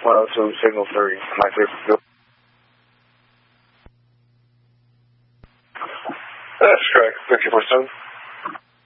102, signal 3, my favorite. That's correct, 54-7.